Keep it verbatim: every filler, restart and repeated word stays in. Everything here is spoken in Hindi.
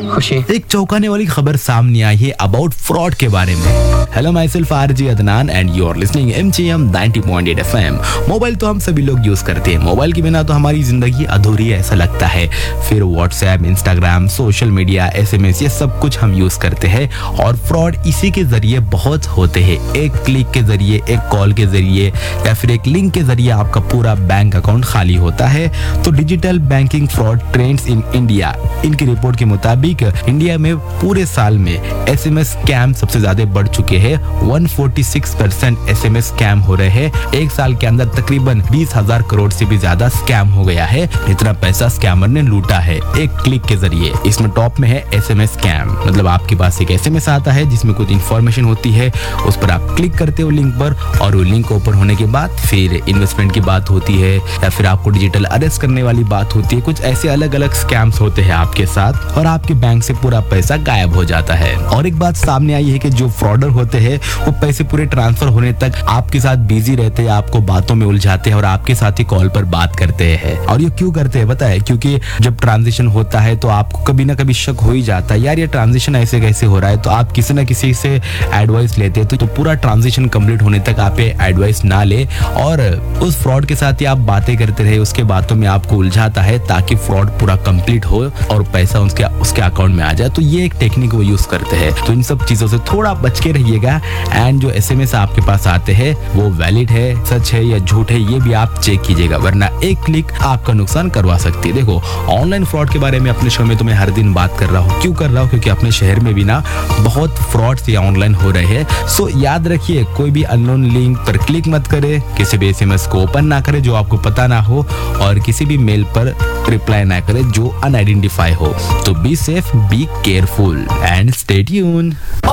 खुशी। एक चौंकाने वाली खबर सामने आई है अबाउट फ्रॉड के बारे में। Hello my self RJ Adnan and you are listening MGM ninety point eight FM. Mobile तो हम सभी लोग यूज करते हैं, मोबाइल के बिना तो हमारी जिंदगी अधूरी है ऐसा लगता है। फिर WhatsApp, Instagram, social media, SMS, ये सब कुछ हम यूज करते हैं और फ्रॉड इसी के जरिए बहुत होते हैं। एक क्लिक के जरिए, एक कॉल के जरिए या फिर एक लिंक के जरिए आपका पूरा बैंक अकाउंट खाली होता है। तो digital banking fraud trends in India, इनकी रिपोर्ट के मुताबिक इंडिया में पूरे साल में एसएमएस स्कैम सबसे ज्यादा बढ़ चुके हैं। एक सौ छियालीस परसेंट एसएमएस स्कैम हो रहे हैं। एक साल के अंदर तकरीबन बीस हजार करोड़ से भी ज्यादा स्कैम हो गया है। इतना पैसा स्कैमर ने लूटा है एक क्लिक के जरिए। इसमें टॉप में है एसएमएस स्कैम, मतलब आपके पास एक एसएमएस आता है जिसमें कुछ इन्फॉर्मेशन होती है, उस पर आप क्लिक करते हो लिंक पर और वो लिंक ओपन होने के बाद फिर इन्वेस्टमेंट की बात होती है या फिर आपको डिजिटल अरेस्ट करने वाली बात होती है। कुछ ऐसे अलग अलग स्कैम्स होते हैं आपके साथ और आपके बैंक से पूरा पैसा गायब हो जाता है। और एक बात सामने आई है कि जो फ्रॉडर होते हैं वो पैसे पूरे ट्रांसफर होने तक आपके साथ बिजी रहते हैं, आपको बातों में उलझाते हैं और आपके साथ ही कॉल पर बात करते हैं। और ये क्यों करते हैं पता है? क्योंकि जब ट्रांजिशन होता है तो आपको कभी ना कभी शक हो ही जाता है, यार ये ट्रांजिशन ऐसे कैसे हो रहा है। तो आप किसी ना किसी से एडवाइस लेते हैं तो, तो पूरा ट्रांजिशन कंप्लीट होने तक आप एडवाइस ना ले और उस फ्रॉड के साथ ही आप बातें करते रहे, उसके बातों में आपको उलझाता है ताकि फ्रॉड पूरा कंप्लीट हो और पैसा उसके उसके अकाउंट में आ जाए। तो ये एक टेक्निक वो यूज करते हैं। तो इन सब चीजों से थोड़ा बच के रहिएगा। एंड जो एसएमएस आपके पास आते हैं वो वैलिड है, सच है या झूठ है, ये भी आप चेक कीजिएगा, वरना एक क्लिक आपका नुकसान करवा सकती है। देखो, ऑनलाइन फ्रॉड के बारे में अपने शो में तो मैं हर दिन बात कर रहा हूँ। क्यों कर रहा हूँ? क्योंकि अपने शहर में भी ना बहुत फ्रॉड्स या ऑनलाइन हो रहे हैं। सो याद रखिए, कोई भी अननोन लिंक पर क्लिक मत करे, किसी भी एसएमएस को ओपन ना करे जो आपको पता ना हो और किसी भी मेल पर रिप्लाई ना करे जो अनआइडेंटिफाई हो। तो be safe, be careful and stay tuned.